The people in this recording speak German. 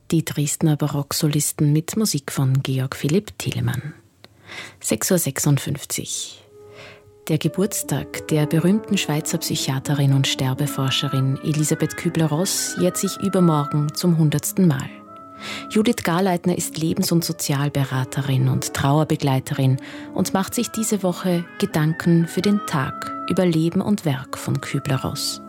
Die Dresdner Barocksolisten mit Musik von Georg Philipp Telemann. 6.56 Uhr. Der Geburtstag der berühmten Schweizer Psychiaterin und Sterbeforscherin Elisabeth Kübler-Ross jährt sich übermorgen zum 100. Mal. Judith Garleitner ist Lebens- und Sozialberaterin und Trauerbegleiterin und macht sich diese Woche Gedanken für den Tag über Leben und Werk von Kübler-Ross.